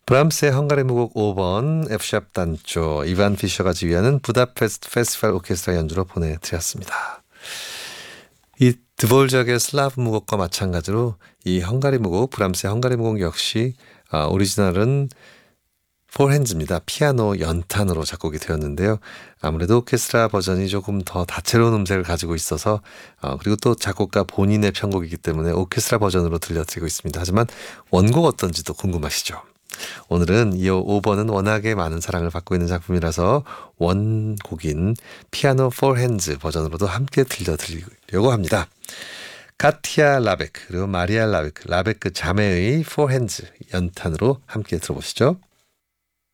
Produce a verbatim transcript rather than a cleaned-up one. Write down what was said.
브람스의 헝가리 무곡 오 번 F샵 단조 이반 피셔가 지휘하는 부다페스트 페스티벌 오케스트라 연주로 보내드렸습니다. 이 드볼작의 슬라브 무곡과 마찬가지로 이 헝가리 무곡, 브람스의 헝가리 무곡 역시 아, 오리지널은 포핸즈입니다. 피아노 연탄으로 작곡이 되었는데요. 아무래도 오케스트라 버전이 조금 더 다채로운 음색을 가지고 있어서 어, 그리고 또 작곡가 본인의 편곡이기 때문에 오케스트라 버전으로 들려드리고 있습니다. 하지만 원곡 어떤지도 궁금하시죠? 오늘은 이 오 번은 워낙에 많은 사랑을 받고 있는 작품이라서 원곡인 피아노 포핸즈 버전으로도 함께 들려드리려고 합니다. 카티아 라베크 그리고 마리아 라베크, 라베크 자매의 포핸즈 연탄으로 함께 들어보시죠.